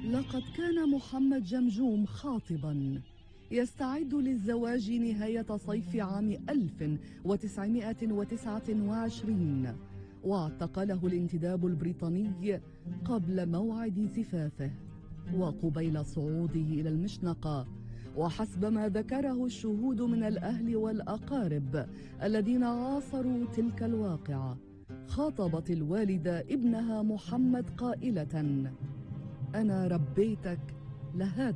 لقد كان محمد جمجوم خاطبا يستعد للزواج نهاية صيف عام 1929، واعتقله الانتداب البريطاني قبل موعد زفافه وقبيل صعوده إلى المشنقة. وحسب ما ذكره الشهود من الأهل والأقارب الذين عاصروا تلك الواقعة، خاطبت الوالدة ابنها محمد قائلة: أنا ربيتك لهذا